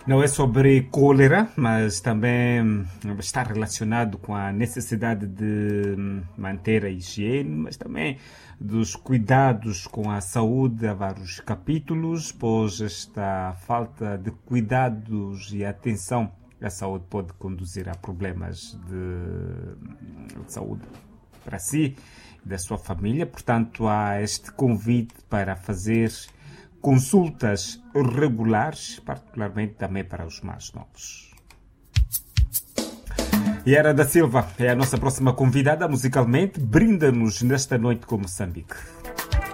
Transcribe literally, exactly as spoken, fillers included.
Não é sobre cólera, mas também está relacionado com a necessidade de manter a higiene, mas também dos cuidados com a saúde. Há vários capítulos, pois esta falta de cuidados e atenção à saúde pode conduzir a problemas de, de saúde para si e da sua família. Portanto, há este convite para fazer consultas regulares, particularmente também para os mais novos. Yara da Silva é a nossa próxima convidada musicalmente. Brinda-nos nesta noite com Moçambique.